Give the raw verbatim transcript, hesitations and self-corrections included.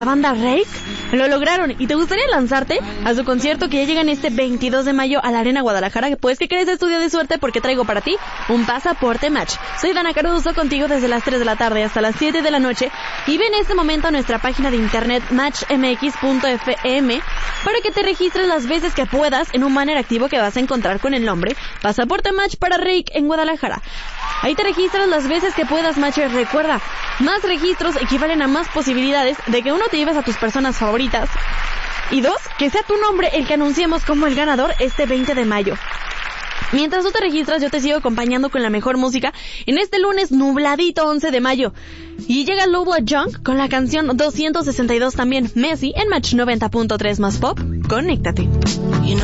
La banda Rake lo lograron. ¿Y te gustaría lanzarte a su concierto que ya llegan este veintidós de mayo a la Arena Guadalajara? Pues que crees, estudio de suerte, porque traigo para ti un pasaporte Match. Soy Dana Caruso, contigo desde las tres de la tarde hasta las siete de la noche, y ve en este momento a nuestra página de internet match m x punto f m para que te registres las veces que puedas en un banner activo que vas a encontrar con el nombre Pasaporte Match para Rake en Guadalajara. Ahí te registras las veces que puedas, Matcher. Recuerda, más registros equivalen a más posibilidades de que uno te lleves a tus personas favoritas, y dos, que sea tu nombre el que anunciemos como el ganador este veinte de mayo. Mientras tú te registras, yo te sigo acompañando con la mejor música en este lunes nubladito once de mayo. Y llega Lobo Junk con la canción doscientos sesenta y dos, también Messi, en Match noventa punto tres más Pop. Conéctate.